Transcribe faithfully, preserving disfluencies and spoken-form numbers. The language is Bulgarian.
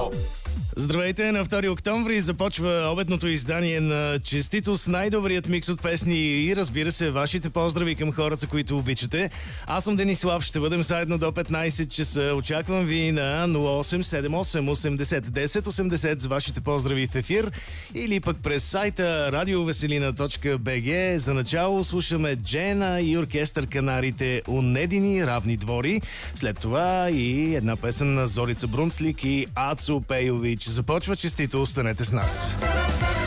Шоу. Здравейте, на втори октомври започва обедното издание на Честитост, най-добрият микс от песни и, разбира се, вашите поздрави към хората, които обичате. Аз съм Денислав, ще бъдем заедно до петнайсет часа. Очаквам ви на нула осем седем осем осемдесет десет осемдесет с вашите поздрави в ефир или пък през сайта радиовеселина точка би джи. За начало слушаме Джена и оркестър Канарите "Унедини равни двори". След това и една песен на Зорица Брунцлик и Ацо Пейович. Започва Честито, останете с нас.